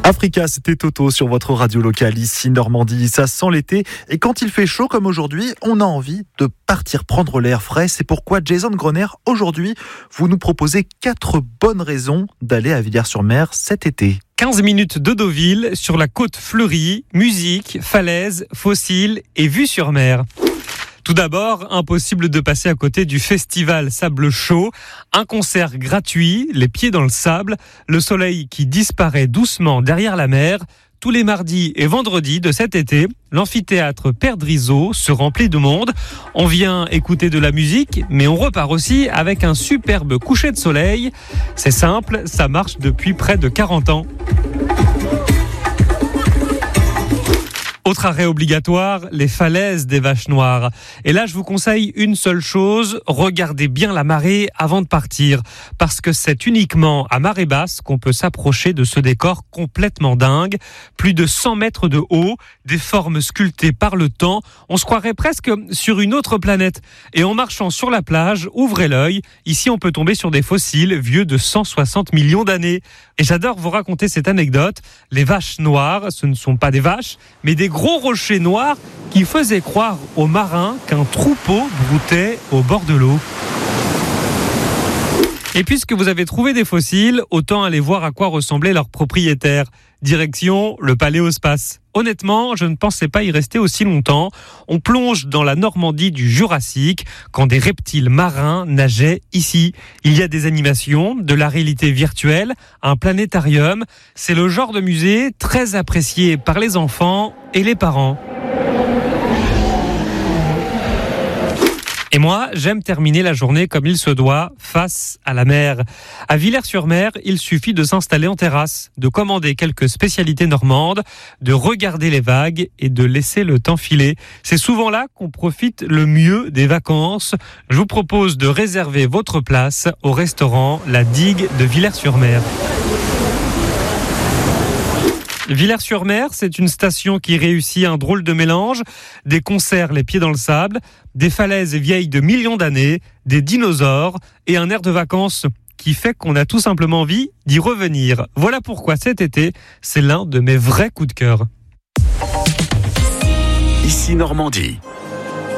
Africa, c'était Toto sur votre radio locale ici Normandie. Ça sent l'été et quand il fait chaud comme aujourd'hui, on a envie de partir prendre l'air frais. C'est pourquoi Jason Groner, aujourd'hui, vous nous proposez 4 bonnes raisons d'aller à Villers-sur-Mer cet été. 15 minutes de Deauville, sur la côte fleurie, musique, falaises, fossiles et vue sur mer. Tout d'abord, impossible de passer à côté du festival Sable Chaud, un concert gratuit, les pieds dans le sable, le soleil qui disparaît doucement derrière la mer. Tous les mardis et vendredis de cet été, l'amphithéâtre Perdriso se remplit de monde. On vient écouter de la musique, mais on repart aussi avec un superbe coucher de soleil. C'est simple, ça marche depuis près de 40 ans. Autre arrêt obligatoire, les falaises des Vaches Noires. Et là, je vous conseille une seule chose, regardez bien la marée avant de partir. Parce que c'est uniquement à marée basse qu'on peut s'approcher de ce décor complètement dingue. Plus de 100 mètres de haut, des formes sculptées par le temps. On se croirait presque sur une autre planète. Et en marchant sur la plage, ouvrez l'œil. Ici, on peut tomber sur des fossiles vieux de 160 millions d'années. Et j'adore vous raconter cette anecdote. Les Vaches Noires, ce ne sont pas des vaches, mais des gros rochers noirs qui faisaient croire aux marins qu'un troupeau broutait au bord de l'eau. Et puisque vous avez trouvé des fossiles, autant aller voir à quoi ressemblaient leurs propriétaires. Direction le Paléospace. Honnêtement, je ne pensais pas y rester aussi longtemps. On plonge dans la Normandie du Jurassique, quand des reptiles marins nageaient ici. Il y a des animations, de la réalité virtuelle, un planétarium. C'est le genre de musée très apprécié par les enfants et les parents. Et moi, j'aime terminer la journée comme il se doit, face à la mer. À Villers-sur-Mer, il suffit de s'installer en terrasse, de commander quelques spécialités normandes, de regarder les vagues et de laisser le temps filer. C'est souvent là qu'on profite le mieux des vacances. Je vous propose de réserver votre place au restaurant La Digue de Villers-sur-Mer. Villers-sur-Mer, c'est une station qui réussit un drôle de mélange, des concerts les pieds dans le sable, des falaises vieilles de millions d'années, des dinosaures et un air de vacances qui fait qu'on a tout simplement envie d'y revenir. Voilà pourquoi cet été, c'est l'un de mes vrais coups de cœur. Ici Normandie.